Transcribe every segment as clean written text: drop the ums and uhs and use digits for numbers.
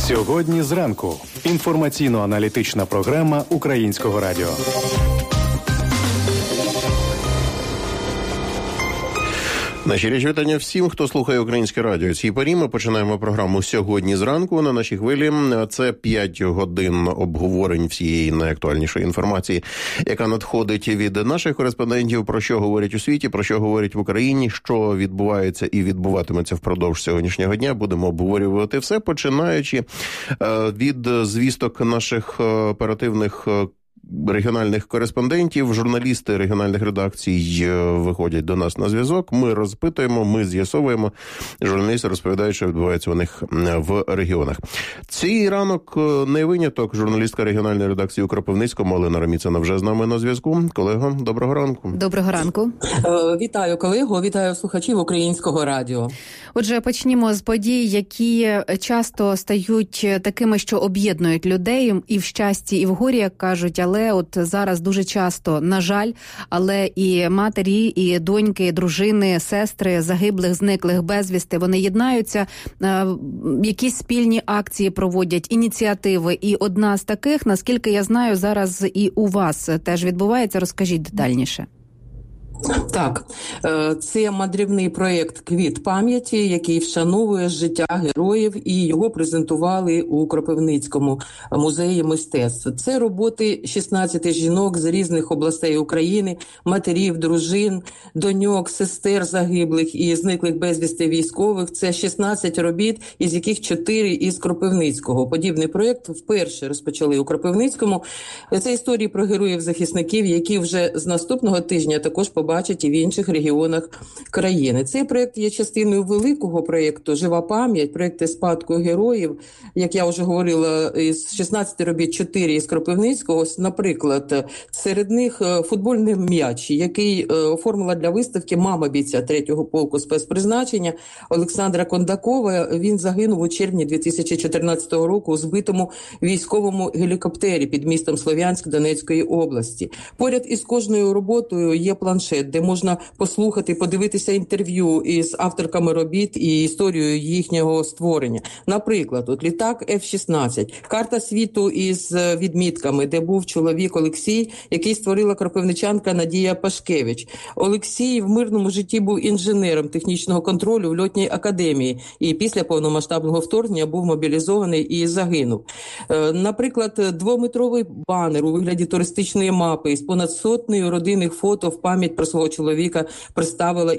Сьогодні зранку. Інформаційно-аналітична програма Українського радіо. Наші речі вітання всім, хто слухає Українське радіо. Цій порі ми починаємо програму «Сьогодні зранку» на нашій хвилі. Це 5 годин обговорень всієї найактуальнішої інформації, яка надходить від наших кореспондентів, про що говорять у світі, про що говорять в Україні, що відбувається і відбуватиметься впродовж сьогоднішнього дня. Будемо обговорювати все, починаючи від звісток наших оперативних регіональних кореспондентів. Журналісти регіональних редакцій виходять до нас на зв'язок. Ми розпитуємо, ми з'ясовуємо. Журналісти розповідають, що відбувається у них в регіонах. Цей ранок не виняток. Журналістка регіональної редакції у Кропивницькому Олена Роміцина вже з нами на зв'язку. Колего, доброго ранку. Доброго ранку. Вітаю, колего, вітаю слухачів Українського радіо. Отже, почнімо з подій, які часто стають такими, що об'єднують людей і в щасті, і в горі, як кажуть, але от зараз дуже часто, на жаль, але і матері, і доньки, і дружини, сестри загиблих, зниклих безвісти, вони єднаються, якісь спільні акції проводять, ініціативи. І одна з таких, наскільки я знаю, зараз і у вас теж відбувається. Розкажіть детальніше. Так, це мандрівний проєкт «Квіт пам'яті», який вшановує життя героїв, і його презентували у Кропивницькому музеї мистецтв. Це роботи 16 жінок з різних областей України, матерів, дружин, доньок, сестер загиблих і зниклих безвісти військових. Це 16 робіт, із яких 4 із Кропивницького. Подібний проєкт вперше розпочали у Кропивницькому. Це історії про героїв-захисників, які вже з наступного тижня також побачать і в інших регіонах країни. Цей проєкт є частиною великого проєкту «Жива пам'ять», проєкту спадку героїв. Як я вже говорила, із 16 робіт 4 із Кропивницького. Наприклад, серед них футбольний м'яч, який оформила для виставки мама бійця 3-го полку спецпризначення Олександра Кондакова. Він загинув у червні 2014 року у збитому військовому гелікоптері під містом Слов'янськ Донецької області. Поряд із кожною роботою є планшет, де можна послухати, подивитися інтерв'ю із авторками робіт і історією їхнього створення. Наприклад, от літак F-16, карта світу із відмітками, де був чоловік Олексій, який створила кропивничанка Надія Пашкевич. Олексій в мирному житті був інженером технічного контролю в льотній академії і після повномасштабного вторгнення був мобілізований і загинув. Наприклад, 2-метровий банер у вигляді туристичної мапи із понад сотнею родинних фото в пам'ять про свого чоловіка представила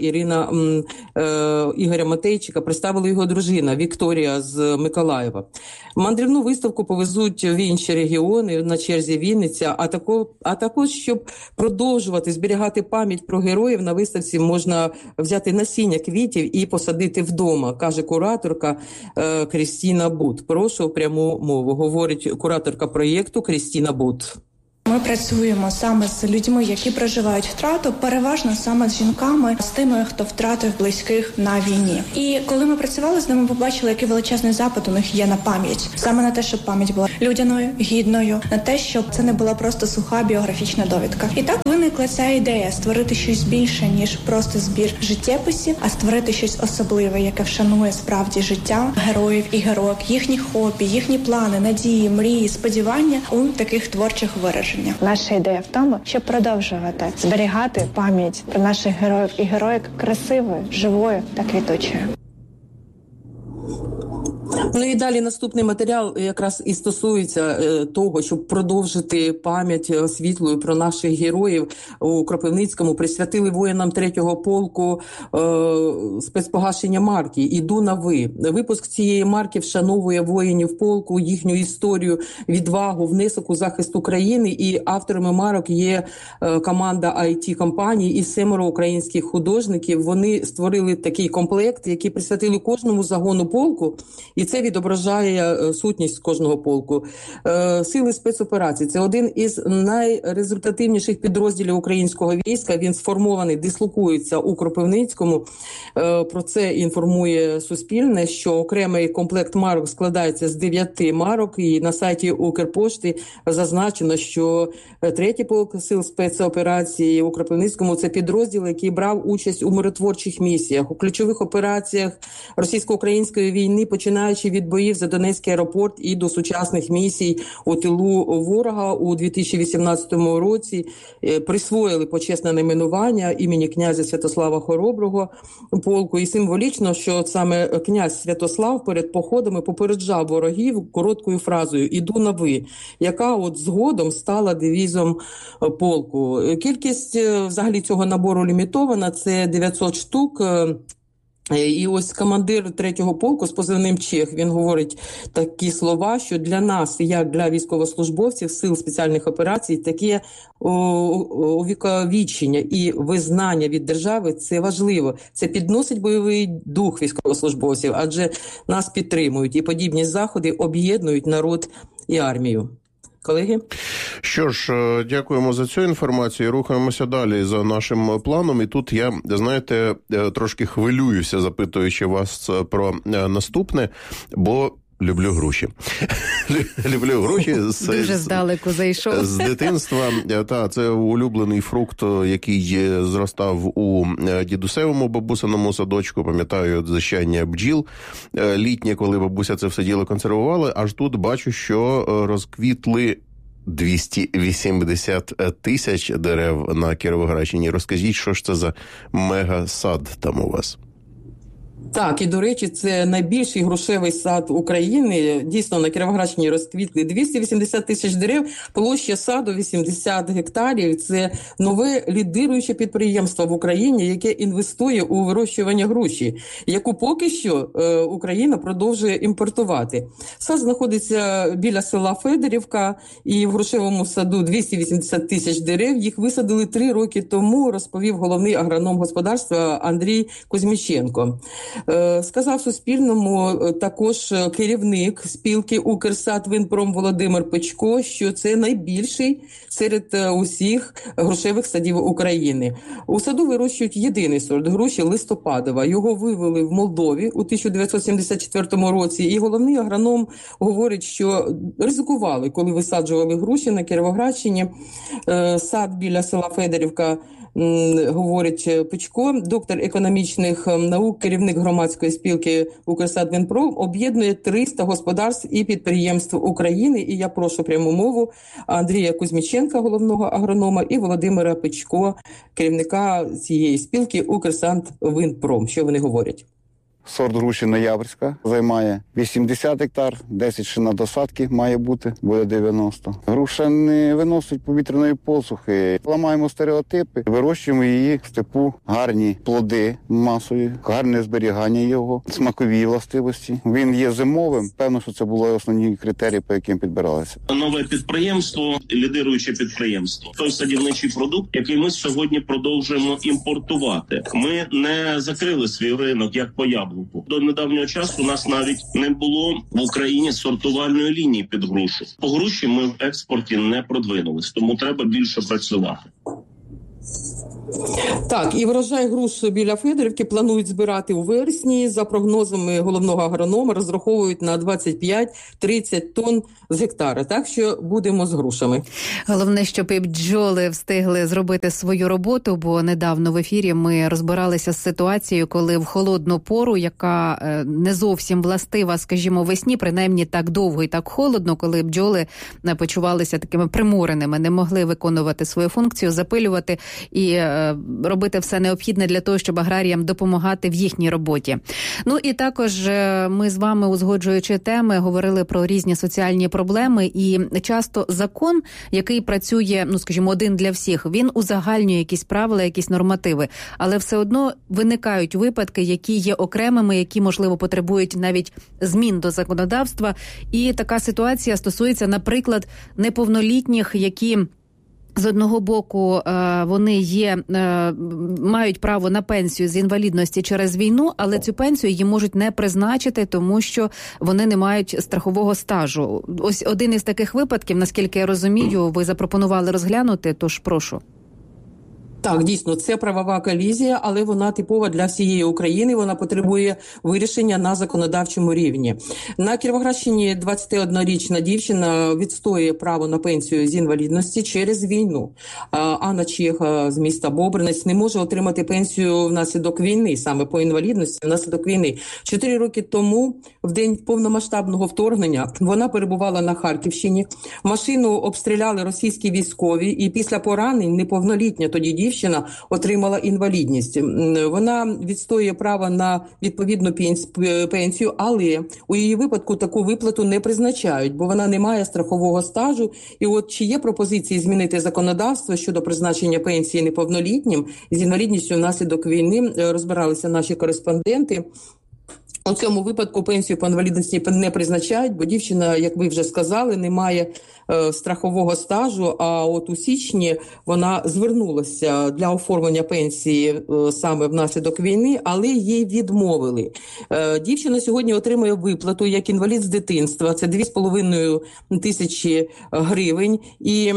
Ігоря Матейчика, представила його дружина Вікторія з Миколаєва. Мандрівну виставку повезуть в інші регіони, на черзі Вінниця, а також, щоб продовжувати зберігати пам'ять про героїв, на виставці можна взяти насіння квітів і посадити вдома, каже кураторка Крістіна Бут. Прошу пряму мову, говорить кураторка проєкту Крістіна Бут. Ми працюємо саме з людьми, які проживають втрату, переважно саме з жінками, з тими, хто втратив близьких на війні. І коли ми працювали з ними, побачили, який величезний запит у них є на пам'ять. Саме на те, щоб пам'ять була людяною, гідною, на те, щоб це не була просто суха біографічна довідка. І так виникла ця ідея створити щось більше, ніж просто збір життєписів, а створити щось особливе, яке вшанує справді життя героїв і героїв, їхні хобі, їхні плани, надії, мрії, сподівання у таких творчих вираженнях. Наша ідея в тому, щоб продовжувати зберігати пам'ять про наших героїв і героїк красивою, живою та квітучою. Ну і далі наступний матеріал якраз і стосується того, щоб продовжити пам'ять світлою про наших героїв. У Кропивницькому присвятили воїнам 3-го полку спецпогашення марки «Іду на ви». Випуск цієї марки вшановує воїнів полку, їхню історію, відвагу, внесок у захист України. І авторами марок є команда IT-компаній і 7 українських художників. Вони створили такий комплект, який присвятили кожному загону полку. І це відображає сутність кожного полку. Сили спецоперацій – це один із найрезультативніших підрозділів українського війська. Він сформований, дислокується у Кропивницькому. Про це інформує Суспільне, що окремий комплект марок складається з 9 марок. І на сайті Укрпошти зазначено, що 3-й полк сил спецоперації у Кропивницькому – це підрозділ, який брав участь у миротворчих місіях, у ключових операціях російсько-української війни по починаючи від боїв за Донецький аеропорт і до сучасних місій у тилу ворога у 2018 році присвоїли почесне найменування імені князя Святослава Хороброго полку. І символічно, що саме князь Святослав перед походами попереджав ворогів короткою фразою «Іду на ви», яка от згодом стала девізом полку. Кількість взагалі цього набору лімітована, це 900 штук. І ось командир 3-го полку з позивним Чех, він говорить такі слова, що для нас, як для військовослужбовців сил спеціальних операцій, таке увіковічення і визнання від держави – це важливо. Це підносить бойовий дух військовослужбовців, адже нас підтримують. І подібні заходи об'єднують народ і армію. Колеги? Що ж, дякуємо за цю інформацію. Рухаємося далі за нашим планом. І тут я, знаєте, трошки хвилююся, запитуючи вас про наступне, бо люблю груші. Люблю груші. Дуже здалеку зайшов. З дитинства. Це улюблений фрукт, який зростав у дідусевому бабусиному садочку. Пам'ятаю зищання бджіл літнє, коли бабуся це все діло консервувала. Аж тут бачу, що розквітли 280 тисяч дерев на Кіровоградщині. Розкажіть, що ж це за мегасад там у вас? Так, і, до речі, це найбільший грушевий сад України. Дійсно, на Кіровоградщині розквітли 280 тисяч дерев, площа саду 80 гектарів. Це нове лідируюче підприємство в Україні, яке інвестує у вирощування груші, яку поки що Україна продовжує імпортувати. Сад знаходиться біля села Федорівка, і в грушевому саду 280 тисяч дерев. Їх висадили 3 роки тому, розповів головний агроном господарства Андрій Кузьміченко. Сказав Суспільному також керівник спілки «Укрсадвинпром» Володимир Печко, що це найбільший серед усіх грушевих садів України. У саду вирощують єдиний сорт груші листопадова. Його вивели в Молдові у 1974 році. І головний агроном говорить, що ризикували, коли висаджували груші на Кіровоградщині. Сад біля села Федорівка, говорить Печко, доктор економічних наук, керівник громадської спілки «Укрсадвинпром», об'єднує 300 господарств і підприємств України. І я прошу пряму мову Андрія Кузьміченка, головного агронома, і Володимира Печко, керівника цієї спілки «Укрсадвинпром». Що вони говорять? Сорт груші ноябрьська займає 80 гектар, 10 ще на досадки має бути, буде 90. Груша не виносить повітряної посухи. Ламаємо стереотипи, вирощуємо її в степу, гарні плоди масові, гарне зберігання його, смакові властивості. Він є зимовим, певно, що це були основні критерії, по яким підбиралися. Нове підприємство, лідируюче підприємство. Той садівничий продукт, який ми сьогодні продовжуємо імпортувати. Ми не закрили свій ринок, як по яблуку. До недавнього часу у нас навіть не було в Україні сортувальної лінії під грушу. По груші ми в експорті не продвинулись, тому треба більше працювати. Так, і врожай груш біля Федорівки планують збирати у вересні. За прогнозами головного агронома, розраховують на 25-30 тонн з гектара. Так що будемо з грушами. Головне, щоб і бджоли встигли зробити свою роботу, бо недавно в ефірі ми розбиралися з ситуацією, коли в холодну пору, яка не зовсім властива, скажімо, весні, принаймні так довго і так холодно, коли бджоли почувалися такими примореними, не могли виконувати свою функцію, запилювати і робити все необхідне для того, щоб аграріям допомагати в їхній роботі. Ну і також ми з вами, узгоджуючи теми, говорили про різні соціальні проблеми, і часто закон, який працює, скажімо, один для всіх, він узагальнює якісь правила, якісь нормативи, але все одно виникають випадки, які є окремими, які, можливо, потребують навіть змін до законодавства, і така ситуація стосується, наприклад, неповнолітніх, які з одного боку, вони мають право на пенсію з інвалідності через війну, але цю пенсію їм можуть не призначити, тому що вони не мають страхового стажу. Ось один із таких випадків, наскільки я розумію, ви запропонували розглянути, тож прошу. Так, дійсно, це правова колізія, але вона типова для всієї України, вона потребує вирішення на законодавчому рівні. На Кіровоградщині 21-річна дівчина відстоює право на пенсію з інвалідності через війну. Анна Чеха з міста Бобринець не може отримати пенсію внаслідок війни, саме по інвалідності внаслідок війни. 4 роки тому, в день повномасштабного вторгнення, вона перебувала на Харківщині, машину обстріляли російські військові, і після поранень неповнолітня тоді дівчина отримала інвалідність. Вона відстоює право на відповідну пенсію, але у її випадку таку виплату не призначають, бо вона не має страхового стажу. І от чи є пропозиції змінити законодавство щодо призначення пенсії неповнолітнім з інвалідністю внаслідок війни, розбиралися наші кореспонденти. У цьому випадку пенсію по інвалідності не призначають, бо дівчина, як ви вже сказали, не має страхового стажу, а от у січні вона звернулася для оформлення пенсії саме внаслідок війни, але їй відмовили. Дівчина сьогодні отримує виплату як інвалід з дитинства, це 2,5 тисячі гривень, і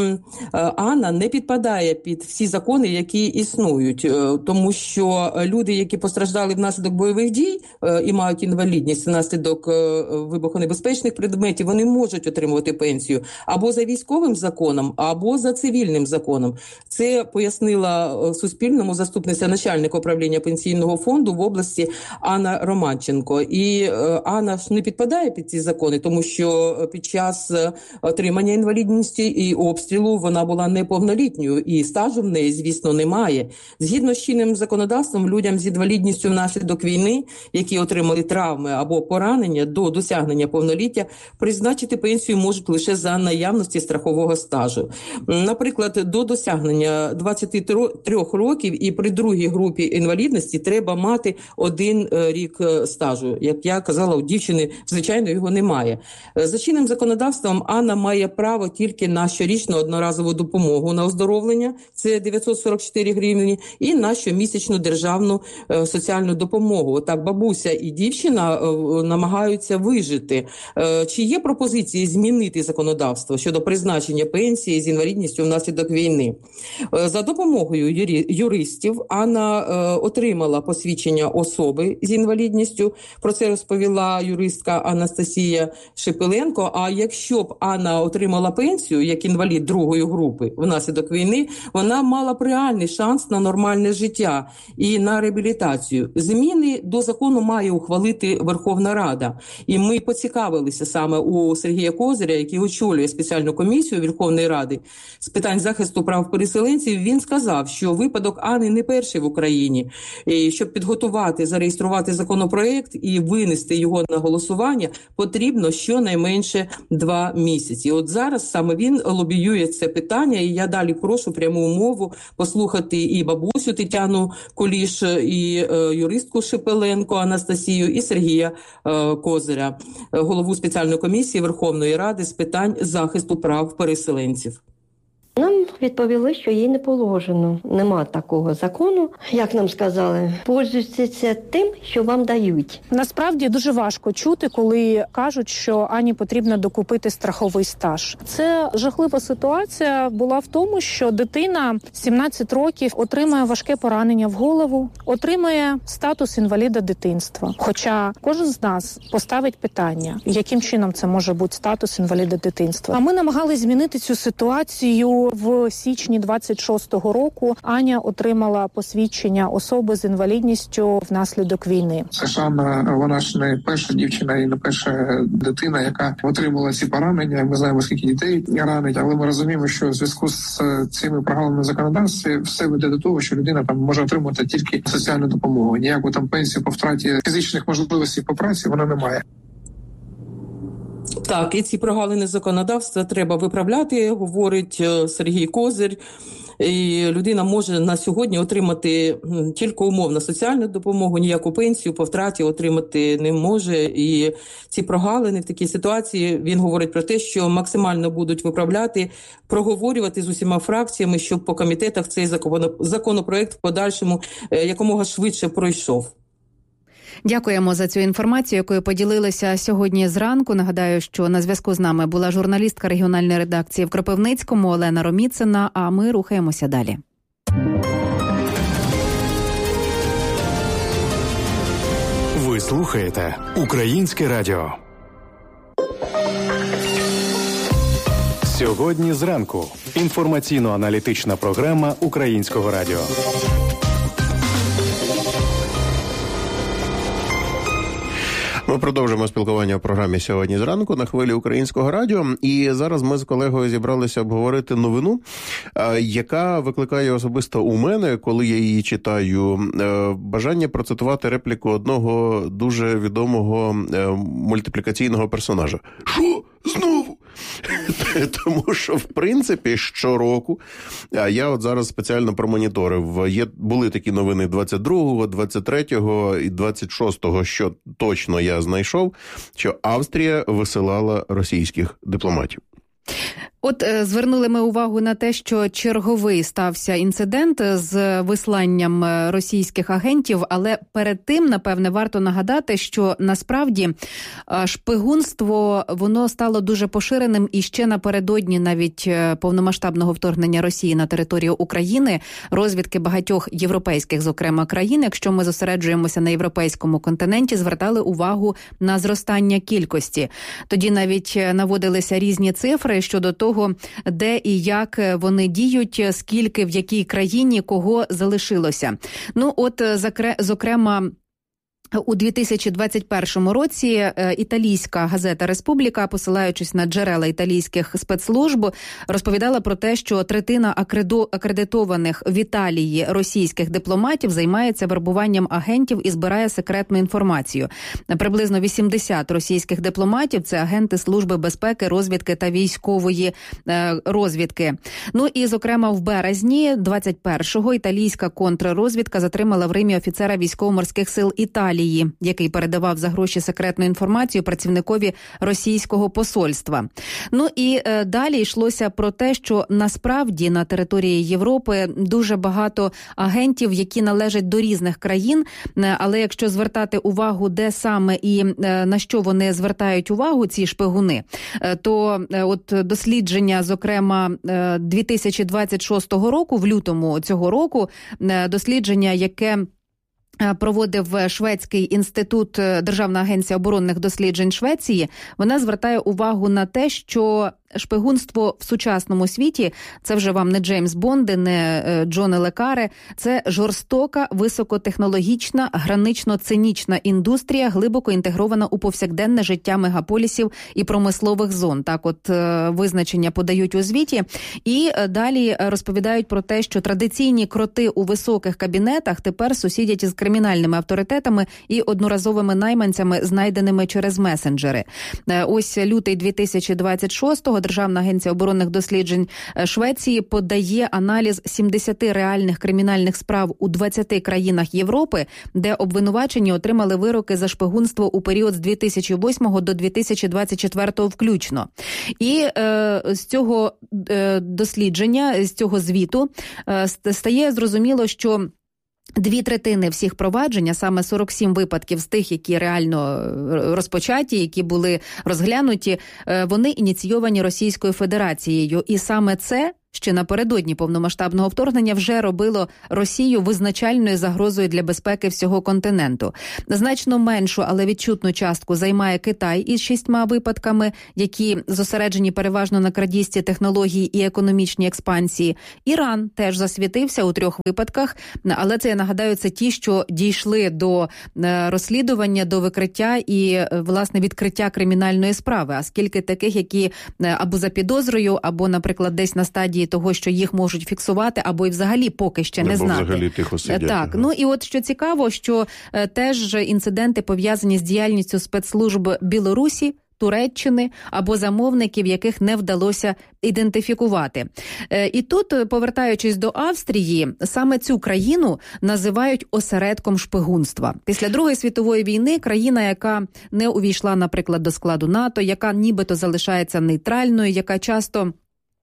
Анна не підпадає під всі закони, які існують, тому що люди, які постраждали внаслідок бойових дій і мають інвалідність внаслідок вибухонебезпечних предметів, вони можуть отримувати пенсію або за військовим законом, або за цивільним законом. Це пояснила Суспільному заступниця начальника управління пенсійного фонду в області Анна Романченко. І Анна ж не підпадає під ці закони, тому що під час отримання інвалідності і обстрілу вона була неповнолітньою, і стажу в неї, звісно, немає. Згідно з чинним законодавством, людям з інвалідністю внаслідок війни, які отримали травми або поранення до досягнення повноліття, призначити пенсію можуть лише за наявності страхового стажу. Наприклад, до досягнення 23 років і при другій групі інвалідності треба мати 1 рік стажу. Як я казала, у дівчини, звичайно, його немає. За чинним законодавством Анна має право тільки на щорічну одноразову допомогу на оздоровлення, це 944 гривні, і на щомісячну державну соціальну допомогу. Отак бабуся і дівчина намагаються вижити. Чи є пропозиції змінити законодавство щодо призначення пенсії з інвалідністю внаслідок війни? За допомогою юристів Анна отримала посвідчення особи з інвалідністю. Про це розповіла юристка Анастасія Шепеленко. А якщо б Анна отримала пенсію як інвалід другої групи внаслідок війни, вона мала б реальний шанс на нормальне життя і на реабілітацію. Зміни до закону має ухвалити Верховна Рада. І ми поцікавилися саме у Сергія Козиря, який очолює спеціальну комісію Верховної Ради з питань захисту прав переселенців. Він сказав, що випадок Анни не перший в Україні. І щоб підготувати, зареєструвати законопроект і винести його на голосування, потрібно щонайменше 2 місяці. От зараз саме він лобіює це питання, і я далі прошу пряму мову послухати і бабусю Тетяну Куліш, і юристку Шепеленко Анастасію, і Сергія Козиря, голову спеціальної комісії Верховної Ради з питань захисту прав переселенців. Нам відповіли, що їй не положено. Нема такого закону. Як нам сказали, пользуйтеся тим, що вам дають. Насправді дуже важко чути, коли кажуть, що Ані потрібно докупити страховий стаж. Це жахлива ситуація була в тому, що дитина 17 років отримує важке поранення в голову, отримує статус інваліда дитинства. Хоча кожен з нас поставить питання, яким чином це може бути статус інваліда дитинства. А ми намагалися змінити цю ситуацію. В січні 26-го року Аня отримала посвідчення особи з інвалідністю внаслідок війни. Сашана, вона ж не перша дівчина і не перша дитина, яка отримала ці поранення. Ми знаємо, скільки дітей ранить, але ми розуміємо, що в зв'язку з цими прогалинами в законодавстві все веде до того, що людина там може отримати тільки соціальну допомогу. Ніяку там пенсію по втраті фізичних можливостей по праці вона не має. Так, і ці прогалини законодавства треба виправляти, говорить Сергій Козир. І людина може на сьогодні отримати тільки умовно соціальну допомогу, ніяку пенсію по втраті отримати не може. І ці прогалини в такій ситуації, він говорить про те, що максимально будуть виправляти, проговорювати з усіма фракціями, щоб по комітетах цей законопроект в подальшому якомога швидше пройшов. Дякуємо за цю інформацію, якою поділилися сьогодні зранку. Нагадаю, що на зв'язку з нами була журналістка регіональної редакції в Кропивницькому Олена Роміцина, а ми рухаємося далі. Ви слухаєте Українське радіо. Сьогодні зранку. Інформаційно-аналітична програма Українського радіо. Ми продовжуємо спілкування у програмі «Сьогодні зранку» на хвилі Українського радіо. І зараз ми з колегою зібралися обговорити новину, яка викликає особисто у мене, коли я її читаю, бажання процитувати репліку одного дуже відомого мультиплікаційного персонажа. Що? Знову? Тому що, в принципі, щороку, я от зараз спеціально промоніторив, були такі новини 22-го, 23-го і 26-го, що точно я знайшов, що Австрія висилала російських дипломатів. От звернули ми увагу на те, що черговий стався інцидент з висланням російських агентів, але перед тим, напевне, варто нагадати, що насправді шпигунство, воно стало дуже поширеним і ще напередодні навіть повномасштабного вторгнення Росії на територію України, розвідки багатьох європейських, зокрема, країн, якщо ми зосереджуємося на європейському континенті, звертали увагу на зростання кількості. Тоді навіть наводилися різні цифри щодо того, де і як вони діють, скільки в якій країні кого залишилося. Ну, от, зокрема, у 2021 році італійська газета «Республіка», посилаючись на джерела італійських спецслужб, розповідала про те, що третина акредитованих в Італії російських дипломатів займається вербуванням агентів і збирає секретну інформацію. Приблизно 80 російських дипломатів – це агенти Служби безпеки, розвідки та військової розвідки. Ну і, зокрема, в березні 21-го італійська контррозвідка затримала в Римі офіцера військово-морських сил Італії, який передавав за гроші секретну інформацію працівникові російського посольства. Ну і далі йшлося про те, що насправді на території Європи дуже багато агентів, які належать до різних країн, але якщо звертати увагу, де саме і на що вони звертають увагу, ці шпигуни, то от дослідження, зокрема, 2026 року, в лютому цього року, дослідження, яке проводив Шведський інститут, Державна агенція оборонних досліджень Швеції, вона звертає увагу на те, що шпигунство в сучасному світі – це вже вам не Джеймс Бонди, не Джони Ле Карре, це жорстока, високотехнологічна, гранично-цинічна індустрія, глибоко інтегрована у повсякденне життя мегаполісів і промислових зон. Так от визначення подають у звіті. І далі розповідають про те, що традиційні кроти у високих кабінетах тепер сусідять із кримінальними авторитетами і одноразовими найманцями, знайденими через месенджери. Ось лютий 2026-го Державна агенція оборонних досліджень Швеції подає аналіз 70 реальних кримінальних справ у 20 країнах Європи, де обвинувачені отримали вироки за шпигунство у період з 2008 до 2024 включно. І з цього дослідження, з цього звіту стає зрозуміло, що 2/3 всіх проваджень, а саме 47 випадків з тих, які реально розпочаті, які були розглянуті, вони ініційовані Російською Федерацією. І саме це ще напередодні повномасштабного вторгнення вже робило Росію визначальною загрозою для безпеки всього континенту. Значно меншу, але відчутну частку займає Китай із 6 випадками, які зосереджені переважно на крадійстві технологій і економічній експансії. Іран теж засвітився у 3 випадках, але це, я нагадаю, це ті, що дійшли до розслідування, до викриття і, власне, відкриття кримінальної справи. А скільки таких, які або за підозрою, або, наприклад, десь на стадії того, що їх можуть фіксувати, або і взагалі поки ще не знати. Взагалі тихо сидять. Так, ну і от що цікаво, що теж інциденти пов'язані з діяльністю спецслужб Білорусі, Туреччини або замовників, яких не вдалося ідентифікувати. І тут, повертаючись до Австрії, саме цю країну називають осередком шпигунства. Після Другої світової війни країна, яка не увійшла, наприклад, до складу НАТО, яка нібито залишається нейтральною, яка часто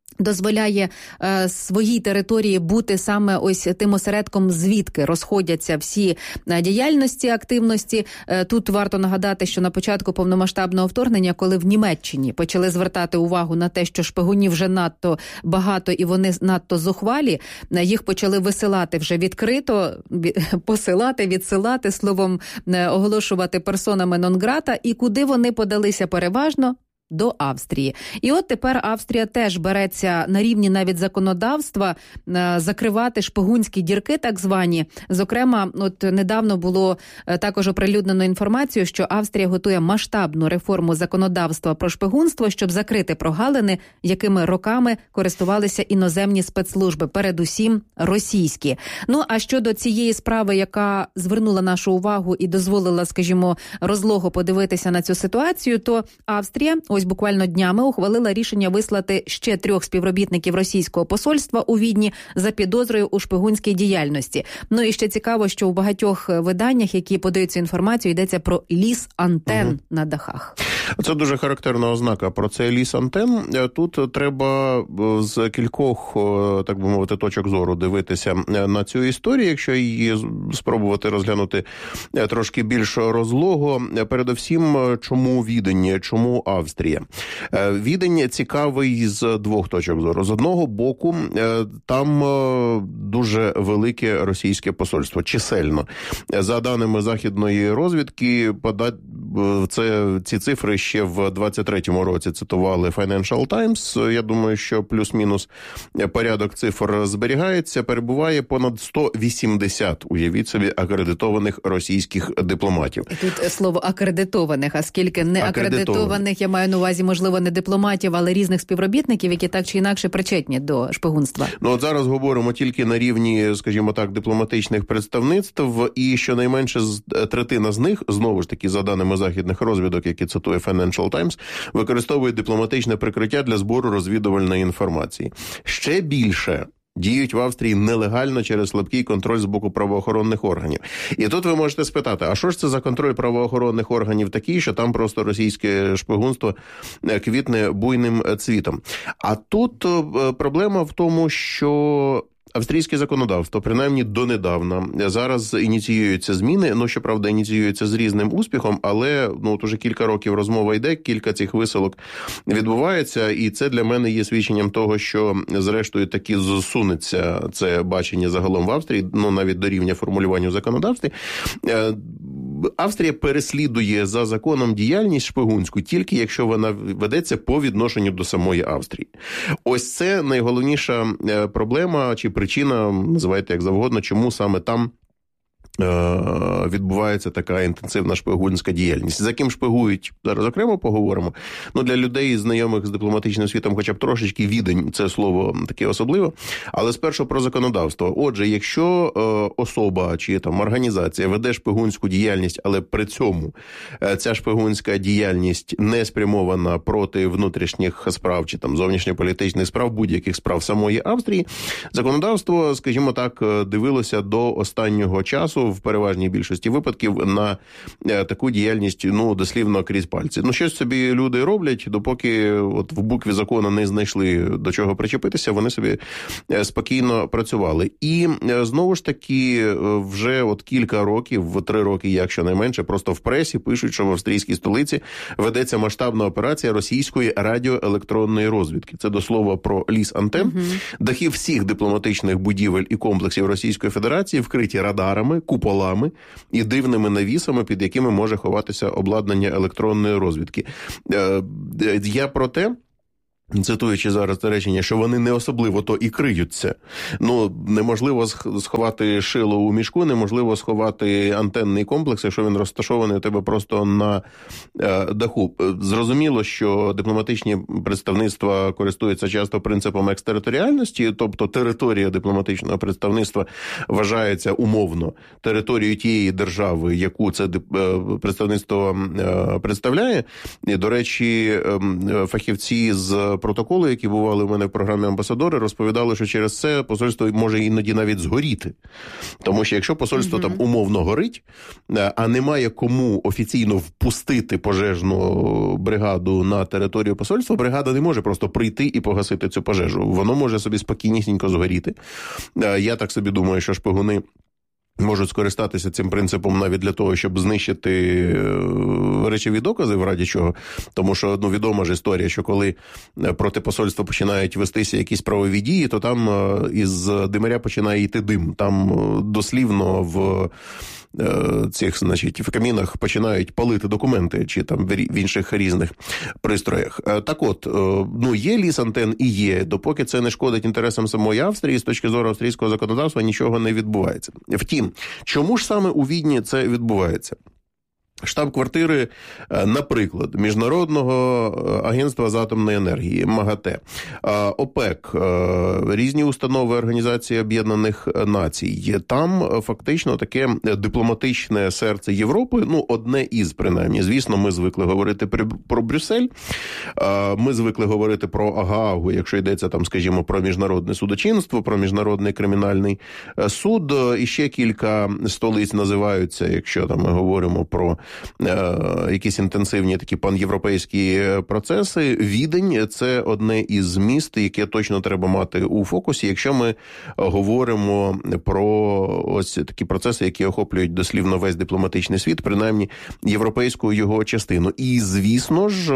дозволяє своїй території бути саме ось тим осередком, звідки розходяться всі діяльності, активності. Тут варто нагадати, що на початку повномасштабного вторгнення, коли в Німеччині почали звертати увагу на те, що шпигунів вже надто багато і вони надто зухвалі, їх почали висилати вже відкрито, посилати, відсилати, словом, оголошувати персонами нон-грата. І куди вони подалися переважно? До Австрії. І от тепер Австрія теж береться на рівні навіть законодавства закривати шпигунські дірки, так звані. Зокрема, от недавно було також оприлюднено інформацію, що Австрія готує масштабну реформу законодавства про шпигунство, щоб закрити прогалини, якими роками користувалися іноземні спецслужби, передусім російські. Ну, а щодо цієї справи, яка звернула нашу увагу і дозволила, скажімо, розлого подивитися на цю ситуацію, то Австрія ось буквально днями ухвалила рішення вислати ще 3 співробітників російського посольства у Відні за підозрою у шпигунській діяльності. Ну і ще цікаво, що у багатьох виданнях, які подають цю інформацію, йдеться про ліс антен на дахах. Це дуже характерна ознака про цей ліс антен. Тут треба з кількох, так би мовити, точок зору дивитися на цю історію, якщо її спробувати розглянути трошки більш розлого. Передусім, чому Відень, чому Австрія? Відень цікавий з 2 точок зору. З одного боку, там дуже велике російське посольство, чисельно. За даними західної розвідки, ці цифри ще в 23-му році цитували Financial Times. Я думаю, що плюс-мінус порядок цифр зберігається. Перебуває понад 180, уявіть собі, акредитованих російських дипломатів. Тут слово акредитованих, а скільки не акредитованих, я маю на увазі, можливо, не дипломатів, але різних співробітників, які так чи інакше причетні до шпигунства. Ну, от зараз говоримо тільки на рівні, скажімо так, дипломатичних представництв, і щонайменше третина з них, знову ж таки, за даними західних розвідок, які цитує Financial Times, використовують дипломатичне прикриття для збору розвідувальної інформації. Ще більше діють в Австрії нелегально через слабкий контроль з боку правоохоронних органів. І тут ви можете спитати, а що ж це за контроль правоохоронних органів такий, що там просто російське шпигунство квітне буйним цвітом? А тут проблема в тому, що австрійське законодавство, принаймні донедавна, зараз ініціюються зміни, щоправда, ініціюються з різним успіхом, але от уже кілька років розмова йде, кілька цих висилок відбувається, і це для мене є свідченням того, що зрештою таки зсунеться це бачення загалом в Австрії, навіть до рівня формулювання в законодавстві. Австрія переслідує за законом діяльність шпигунську тільки якщо вона ведеться по відношенню до самої Австрії. Ось це найголовніша проблема чи причина, називайте як завгодно, чому саме там відбувається така інтенсивна шпигунська діяльність. За ким шпигують, зараз окремо поговоримо. Для людей, знайомих з дипломатичним світом, хоча б трошечки, Відень – це слово таке особливе. Але спершу про законодавство. Отже, якщо особа чи організація веде шпигунську діяльність, але при цьому ця шпигунська діяльність не спрямована проти внутрішніх справ чи зовнішньополітичних справ, будь-яких справ самої Австрії, законодавство, скажімо так, дивилося до останнього часу в переважній більшості випадків на таку діяльність, дослівно крізь пальці. Щось собі люди роблять, допоки в букві закону не знайшли до чого причепитися, вони собі спокійно працювали. І знову ж таки вже кілька років, 3 роки, якщо найменше, просто в пресі пишуть, що в австрійській столиці ведеться масштабна операція російської радіоелектронної розвідки. Це до слова про ліс антен. Дахи всіх дипломатичних будівель і комплексів Російської Федерації вкриті радарами, куполами і дивними навісами, під якими може ховатися обладнання електронної розвідки. Я про те, цитуючи зараз це речення, що вони не особливо то і криються. Неможливо сховати шило у мішку, неможливо сховати антенний комплекс, якщо він розташований у тебе просто на даху. Зрозуміло, що дипломатичні представництва користуються часто принципом екстериторіальності, тобто територія дипломатичного представництва вважається умовно територією тієї держави, яку це представництво представляє. І, до речі, фахівці з протоколи, які бували в мене в програмі «Амбасадори», розповідали, що через це посольство може іноді навіть згоріти. Тому що якщо посольство там умовно горить, а немає кому офіційно впустити пожежну бригаду на територію посольства, бригада не може просто прийти і погасити цю пожежу. Воно може собі спокійнісінько згоріти. Я так собі думаю, що шпигуни можуть скористатися цим принципом навіть для того, щоб знищити речові докази, в раді чого. Тому що, відома ж історія, що коли проти посольства починають вестися якісь правові дії, то там із димаря починає йти дим. Там дослівно в в камінах починають палити документи, чи там в інших різних пристроях. Так от, є ліс антен і є. Допоки це не шкодить інтересам самої Австрії, з точки зору австрійського законодавства нічого не відбувається. Втім, чому ж саме у Відні це відбувається? Штаб-квартири, наприклад, Міжнародного агентства з атомної енергії, МАГАТЕ, ОПЕК, різні установи Організації Об'єднаних Націй. Там фактично таке дипломатичне серце Європи, одне із, принаймні. Звісно, ми звикли говорити про Брюссель, ми звикли говорити про Гаагу, якщо йдеться там, скажімо, про міжнародне судочинство, про міжнародний кримінальний суд. І ще кілька столиць називаються, якщо там ми говоримо про якісь інтенсивні такі панєвропейські процеси. Відень – це одне із міст, яке точно треба мати у фокусі, якщо ми говоримо про ось такі процеси, які охоплюють дослівно весь дипломатичний світ, принаймні європейську його частину. І, звісно ж,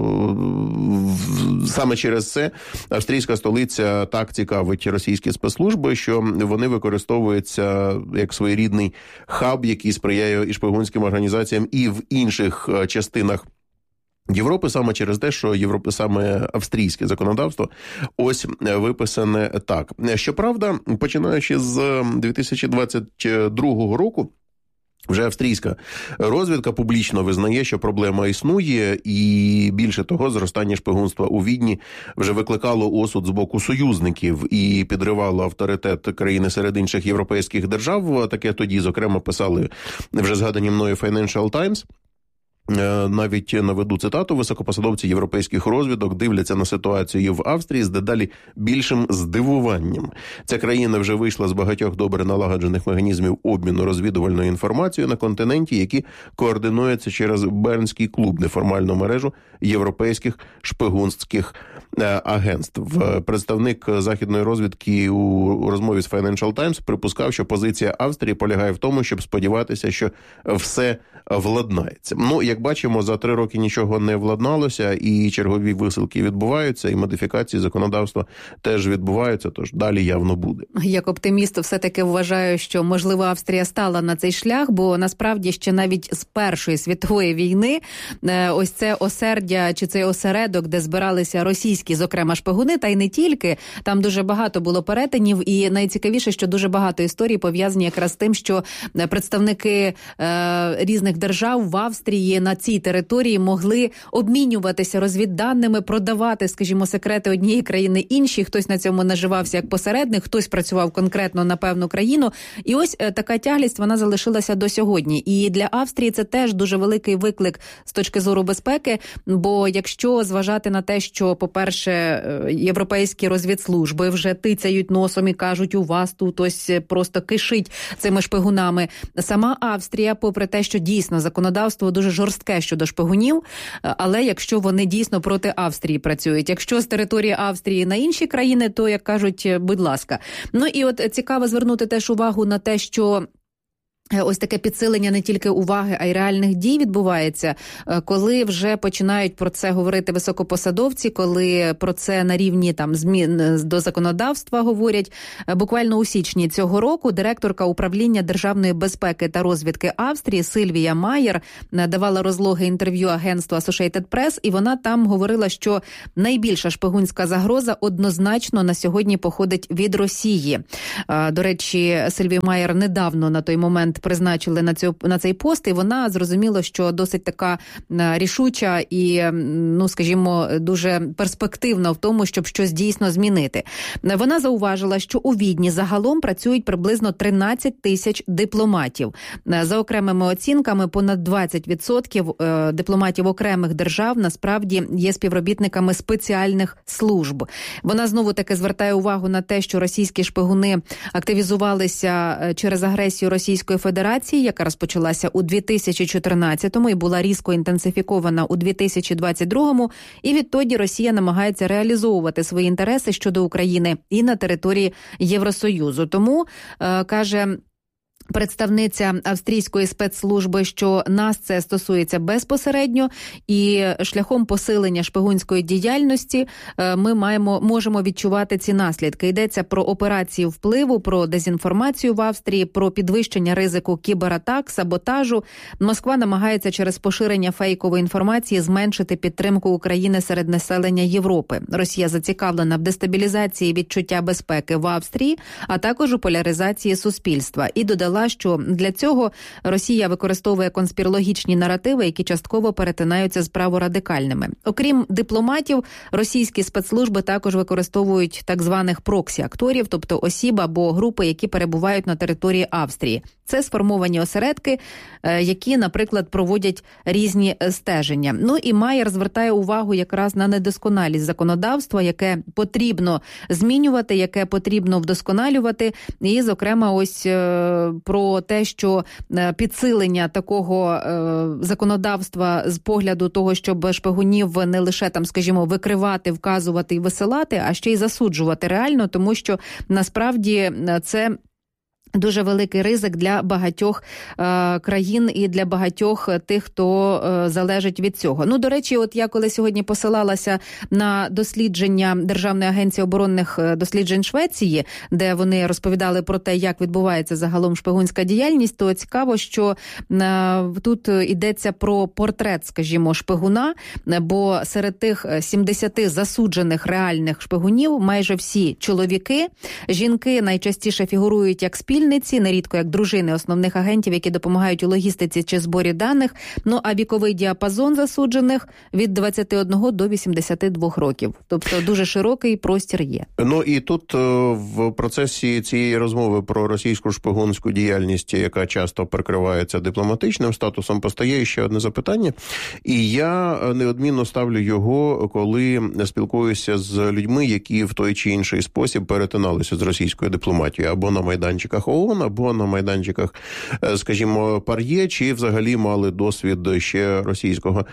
саме через це австрійська столиця так цікавить російські спецслужби, що вони використовуються як своєрідний хаб, який сприяє і шпигунським організаціям, і в інших частинах Європи, саме через те, що саме австрійське законодавство ось виписане так. Щоправда, починаючи з 2022 року, вже австрійська розвідка публічно визнає, що проблема існує, і більше того, зростання шпигунства у Відні вже викликало осуд з боку союзників і підривало авторитет країни серед інших європейських держав. Таке тоді, зокрема, писали вже згадані мною Financial Times. Навіть наведу цитату: високопосадовці європейських розвідок дивляться на ситуацію в Австрії з дедалі більшим здивуванням. Ця країна вже вийшла з багатьох добре налагоджених механізмів обміну розвідувальною інформацією на континенті, які координуються через Бернський клуб, неформальну мережу європейських шпигунських агентств. Представник західної розвідки у розмові з Financial Times припускав, що позиція Австрії полягає в тому, щоб сподіватися, що все владнається. Як бачимо, за 3 роки нічого не владналося, і чергові висилки відбуваються, і модифікації законодавства теж відбуваються, тож далі явно буде. Як оптиміст все-таки вважаю, що, можливо, Австрія стала на цей шлях, бо насправді ще навіть з Першої світової війни ось це осердя, чи цей осередок, де збиралися російські, зокрема, шпигуни, та й не тільки, там дуже багато було перетинів, і найцікавіше, що дуже багато історій пов'язані якраз з тим, що представники різних держав в Австрії на цій території могли обмінюватися розвідданими, продавати, скажімо, секрети однієї країни іншій. Хтось на цьому наживався як посередник, хтось працював конкретно на певну країну. І ось така тяглість, вона залишилася до сьогодні. І для Австрії це теж дуже великий виклик з точки зору безпеки, бо якщо зважати на те, що, по-перше, європейські розвідслужби вже тицяють носом і кажуть, у вас тут ось просто кишить цими шпигунами. Сама Австрія, попри те, що дійсно законодавство дуже жорстке щодо шпигунів, але якщо вони дійсно проти Австрії працюють. Якщо з території Австрії на інші країни, то, як кажуть, будь ласка. І от цікаво звернути теж увагу на те, що ось таке підсилення не тільки уваги, а й реальних дій відбувається, коли вже починають про це говорити високопосадовці, коли про це на рівні змін до законодавства говорять. Буквально у січні цього року директорка управління державної безпеки та розвідки Австрії Сильвія Майєр давала розлоге інтерв'ю агентству Associated Press, і вона там говорила, що найбільша шпигунська загроза однозначно на сьогодні походить від Росії. До речі, Сильвія Майєр недавно на той момент призначили на цей пост, і вона, зрозуміло, що досить така рішуча і, ну, скажімо, дуже перспективна в тому, щоб щось дійсно змінити. Вона зауважила, що у Відні загалом працюють приблизно 13 тисяч дипломатів. За окремими оцінками, понад 20% дипломатів окремих держав насправді є співробітниками спеціальних служб. Вона знову-таки звертає увагу на те, що російські шпигуни активізувалися через агресію Російської Федерації, яка розпочалася у 2014-му і була різко інтенсифікована у 2022-му, і відтоді Росія намагається реалізовувати свої інтереси щодо України і на території Євросоюзу. Тому, каже представниця австрійської спецслужби, що нас це стосується безпосередньо, і шляхом посилення шпигунської діяльності ми можемо відчувати ці наслідки. Йдеться про операції впливу, про дезінформацію в Австрії, про підвищення ризику кібератак, саботажу. Москва намагається через поширення фейкової інформації зменшити підтримку України серед населення Європи. Росія зацікавлена в дестабілізації відчуття безпеки в Австрії, а також у поляризації суспільства. І додала, що для цього Росія використовує конспірологічні наративи, які частково перетинаються з праворадикальними. Окрім дипломатів, російські спецслужби також використовують так званих проксі-акторів, тобто осіб або групи, які перебувають на території Австрії. Це сформовані осередки, які, наприклад, проводять різні стеження. Ну і Майер звертає увагу якраз на недосконалість законодавства, яке потрібно змінювати, яке потрібно вдосконалювати. І, зокрема, ось про те, що підсилення такого законодавства з погляду того, щоб шпигунів не лише там, скажімо, викривати, вказувати і висилати, а ще й засуджувати реально, тому що насправді це дуже великий ризик для багатьох країн і для багатьох тих, хто залежить від цього. Ну, до речі, от я коли сьогодні посилалася на дослідження Державної агенції оборонних досліджень Швеції, де вони розповідали про те, як відбувається загалом шпигунська діяльність, то цікаво, що тут йдеться про портрет, скажімо, шпигуна, бо серед тих 70 засуджених реальних шпигунів майже всі чоловіки, жінки найчастіше фігурують як спільниці, нерідко як дружини основних агентів, які допомагають у логістиці чи зборі даних. Ну, а віковий діапазон засуджених від 21 до 82 років. Тобто дуже широкий простір є. Ну, і тут в процесі цієї розмови про російську шпигунську діяльність, яка часто прикривається дипломатичним статусом, постає ще одне запитання. І я неодмінно ставлю його, коли спілкуюся з людьми, які в той чи інший спосіб перетиналися з російською дипломатією або на майданчиках ООН, або на майданчиках, скажімо, ПАРЄ, чи взагалі мали досвід ще російського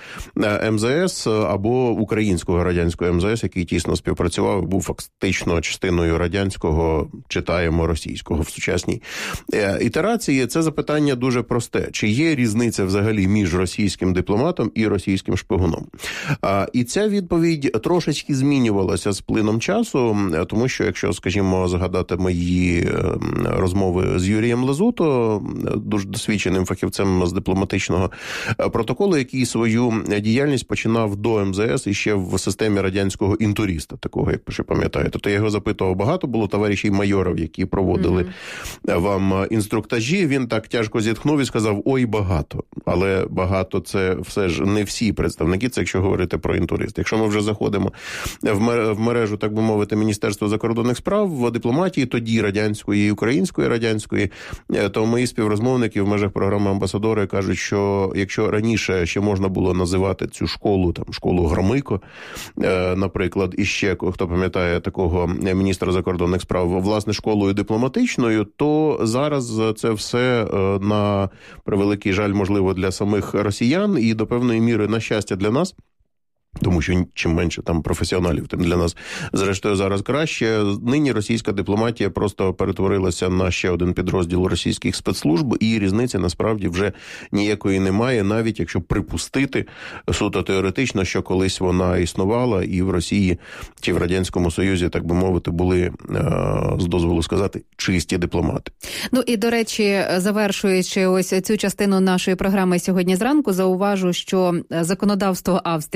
МЗС або українського радянського МЗС, який тісно співпрацював, був фактично частиною радянського, читаємо, російського в сучасній ітерації. Це запитання дуже просте. Чи є різниця взагалі між російським дипломатом і російським шпигуном? І ця відповідь трошечки змінювалася з плином часу, тому що, якщо, скажімо, згадати мої розмови з Юрієм Лазуто, дуже досвідченим фахівцем з дипломатичного протоколу, який свою діяльність починав до МЗС і ще в системі радянського інтуриста, такого, як ви пам'ятаєте. То я його запитував, багато було товаришів майорів, які проводили вам інструктажі. Він так тяжко зітхнув і сказав, ой, багато. Але багато це все ж не всі представники, це якщо говорити про інтурист. Якщо ми вже заходимо в мережу, так би мовити, Міністерства закордонних справ, в дипломатії, тоді радянської і української радянської, то мої співрозмовники в межах програми «Амбасадори» кажуть, що якщо раніше ще можна було називати цю школу, там, школу Громико, наприклад, і ще, хто пам'ятає такого міністра закордонних справ, власне, школою дипломатичною, то зараз це все, на превеликий жаль, можливо, для самих росіян і до певної міри, на щастя для нас, тому що чим менше там професіоналів, тим для нас, зрештою, зараз краще. Нині російська дипломатія просто перетворилася на ще один підрозділ російських спецслужб, і різниці насправді вже ніякої немає, навіть якщо припустити суто теоретично, що колись вона існувала, і в Росії чи в Радянському Союзі, так би мовити, були, з дозволу сказати, чисті дипломати. Ну і, до речі, завершуючи ось цю частину нашої програми сьогодні зранку, зауважу, що законодавство Австрії все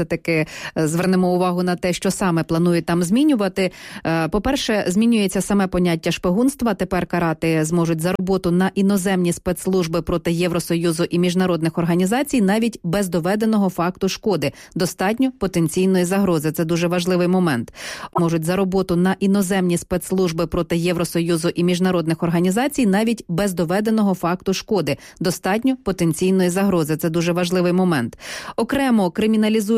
все-таки звернемо увагу на те, що саме планують там змінювати. По-перше, змінюється саме поняття шпигунства. Тепер карати зможуть за роботу на іноземні спецслужби проти Євросоюзу і міжнародних організацій навіть без доведеного факту шкоди. Достатньо потенційної загрози. Це дуже важливий момент. Можуть за роботу на іноземні спецслужби проти Євросоюзу і міжнародних організацій навіть без доведеного факту шкоди. Достатньо потенційної загрози. Це дуже важливий момент. Окремо криміналізують